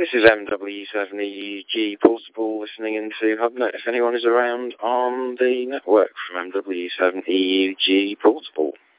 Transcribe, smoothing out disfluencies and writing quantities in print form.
This is MW7EUG Portable listening into HubNet if anyone is around on the network from MW7EUG Portable.